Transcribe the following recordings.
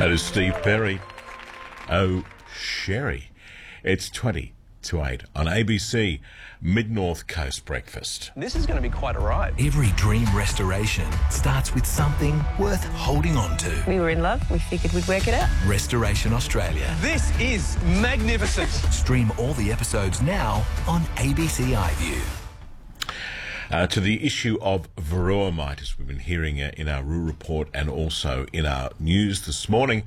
That is Steve Perry. Oh, Sherry. It's 20 to 8 on ABC Mid-North Coast Breakfast. This is going to be quite a ride. Every dream restoration starts with something worth holding on to. We were in love. We figured we'd work it out. Restoration Australia. This is magnificent. Stream all the episodes now on ABC iView. To the issue of varroa mites, we've been hearing in our Roo report and also in our news this morning.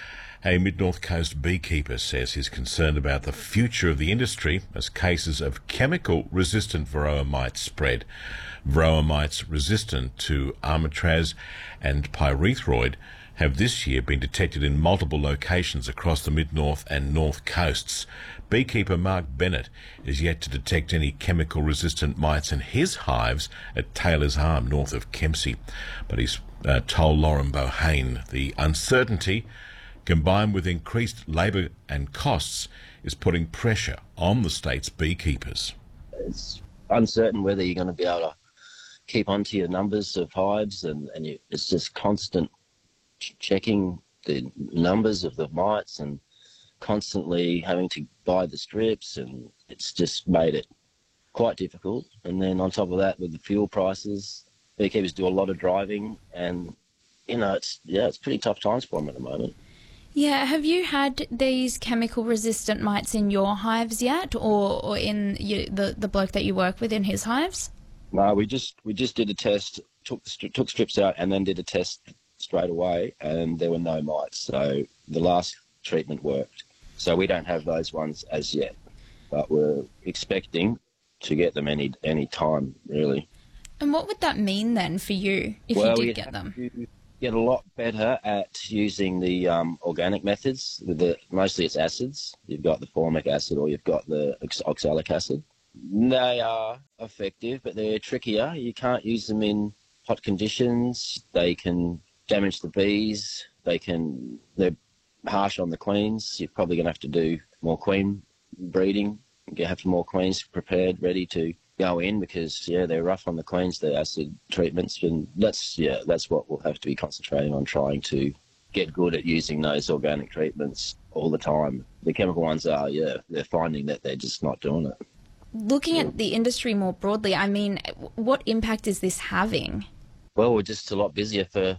A Mid-North Coast beekeeper says he's concerned about the future of the industry as cases of chemical-resistant varroa mites spread. Varroa mites resistant to Armitraz and pyrethroid have this year been detected in multiple locations across the Mid-North and North Coasts. Beekeeper Mark Bennett is yet to detect any chemical-resistant mites in his hives at Taylor's Arm, north of Kempsey. But he's told Lauren Bohane the uncertainty, combined with increased labour and costs, is putting pressure on the state's beekeepers. It's uncertain whether you're going to be able to keep onto your numbers of hives, and it's just constant checking the numbers of the mites and constantly having to buy the strips, and it's just made it quite difficult. And then on top of that, with the fuel prices, beekeepers do a lot of driving, and it's pretty tough times for them at the moment. Yeah, have you had these chemical-resistant mites in your hives yet, or in the bloke that you work with in his hives? No, we just did a test, took strips out, and then did a test straight away, and there were no mites. So the last treatment worked. So we don't have those ones as yet, but we're expecting to get them any time, really. And what would that mean then for you if you did get them? Get a lot better at using the organic methods. Mostly it's acids. You've got the formic acid or you've got the oxalic acid. They are effective, but they're trickier. You can't use them in hot conditions. They can damage the bees. They're harsh on the queens. You're probably going to have to do more queen breeding. You have more queens prepared, ready to go in, because they're rough on the queens, the acid treatments, and that's what we'll have to be concentrating on, trying to get good at using those organic treatments all the time. The chemical ones they're finding that they're just not doing it. Looking at the industry more broadly, I mean, what impact is this having? Well, we're just a lot busier for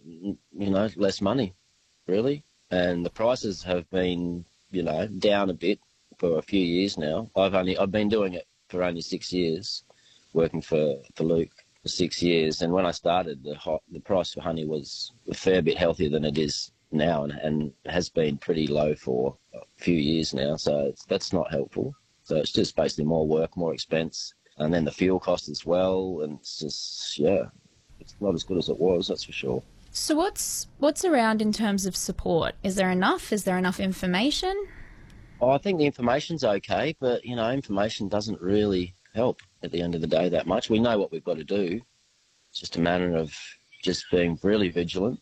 less money, really, and the prices have been down a bit for a few years now. I've been doing it for only 6 years, working for Luke for 6 years, and when I started, the price for honey was a fair bit healthier than it is now, and has been pretty low for a few years now, so that's not helpful. So it's just basically more work, more expense, and then the fuel cost as well, and it's just, it's not as good as it was, that's for sure. So what's around in terms of support? Is there enough? Is there enough information? I think the information's okay, but, information doesn't really help at the end of the day that much. We know what we've got to do. It's just a matter of just being really vigilant.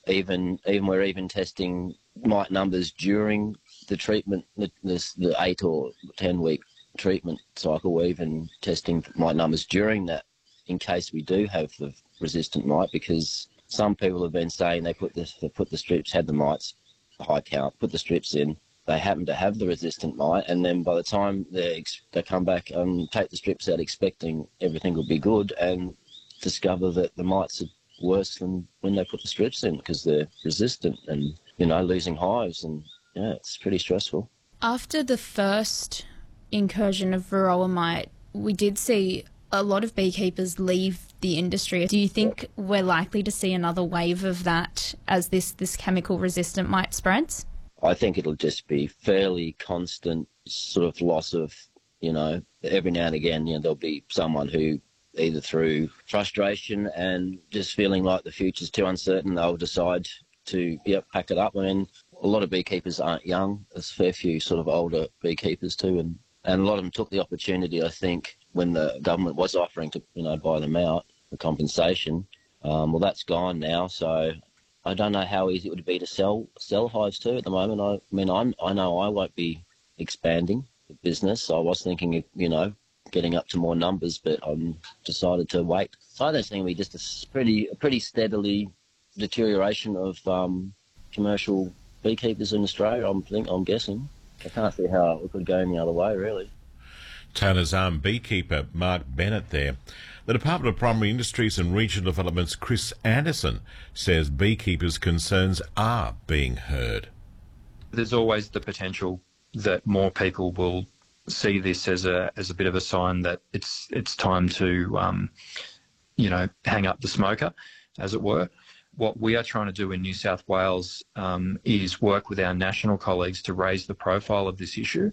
We're even testing mite numbers during the treatment, the 8 or 10 week treatment cycle. We're even testing mite numbers during that in case we do have the resistant mite, because some people have been saying they put the strips, had the mites, high count, put the strips in, they happen to have the resistant mite, and then by the time they come back and take the strips out expecting everything will be good, and discover that the mites are worse than when they put the strips in because they're resistant, and losing hives, and it's pretty stressful. After the first incursion of varroa mite, we did see a lot of beekeepers leave the industry. Do you think we're likely to see another wave of that as this chemical resistant mite spreads? I think it'll just be fairly constant sort of loss of, every now and again, there'll be someone who, either through frustration and just feeling like the future's too uncertain, they'll decide to pack it up. I mean, a lot of beekeepers aren't young. There's a fair few sort of older beekeepers too, and a lot of them took the opportunity, I think, when the government was offering to, buy them out for compensation. Well, that's gone now, so I don't know how easy it would be to sell hives too at the moment. I know I won't be expanding the business. I was thinking of, getting up to more numbers, but I'm decided to wait. So I don't think it'll be just a pretty steadily deterioration of commercial beekeepers in Australia, I'm guessing. I can't see how it could go any other way, really. Taylor's Arm beekeeper Mark Bennett there. The Department of Primary Industries and Regional Development's Chris Anderson says beekeepers' concerns are being heard. There's always the potential that more people will see this as a bit of a sign that it's time to hang up the smoker, as it were. What we are trying to do in New South Wales is work with our national colleagues to raise the profile of this issue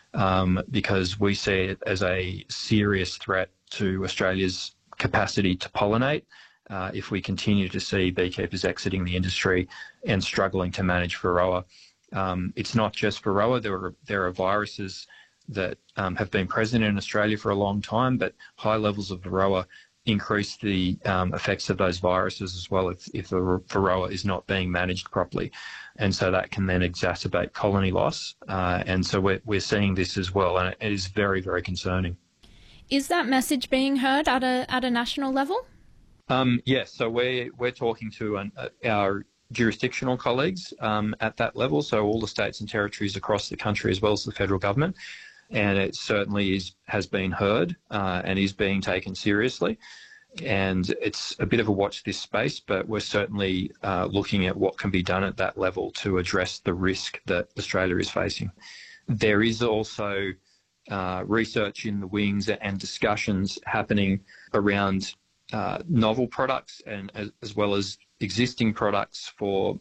because we see it as a serious threat to Australia's capacity to pollinate if we continue to see beekeepers exiting the industry and struggling to manage Varroa. It's not just Varroa. There are viruses that have been present in Australia for a long time, but high levels of Varroa increase the effects of those viruses as well if the Varroa is not being managed properly. And so that can then exacerbate colony loss. And so we're seeing this as well, and it is very, very concerning. Is that message being heard at a national level? Yes, so we're talking to our jurisdictional colleagues at that level, so all the states and territories across the country as well as the federal government. And it certainly has been heard and is being taken seriously. And it's a bit of a watch this space, but we're certainly looking at what can be done at that level to address the risk that Australia is facing. There is also research in the wings and discussions happening around novel products and as well as existing products for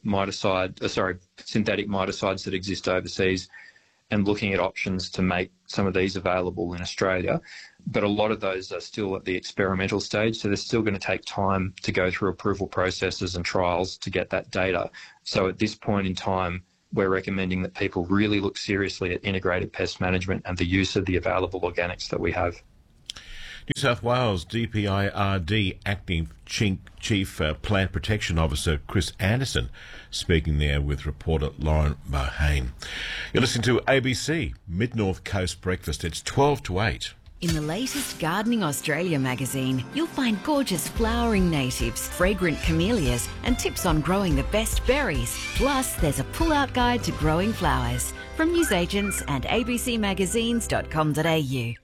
synthetic miticides that exist overseas, and looking at options to make some of these available in Australia. But a lot of those are still at the experimental stage, so they're still going to take time to go through approval processes and trials to get that data. So at this point in time, we're recommending that people really look seriously at integrated pest management and the use of the available organics that we have. New South Wales DPIRD Acting Chief Plant Protection Officer Chris Anderson speaking there with reporter Lauren Mohane. You're listening to ABC Mid-North Coast Breakfast. It's 12 to 8. In the latest Gardening Australia magazine, you'll find gorgeous flowering natives, fragrant camellias, and tips on growing the best berries. Plus, there's a pull-out guide to growing flowers from newsagents and abcmagazines.com.au.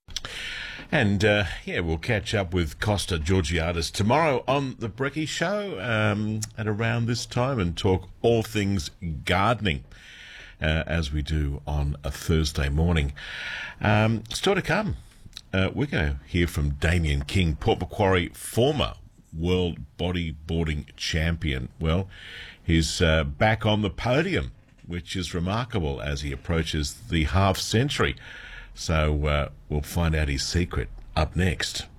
And, we'll catch up with Costa Georgiadis tomorrow on The Brekkie Show at around this time and talk all things gardening as we do on a Thursday morning. Still to come, we're going to hear from Damien King, Port Macquarie former world bodyboarding champion. Well, he's back on the podium, which is remarkable as he approaches the half century. So we'll find out his secret up next.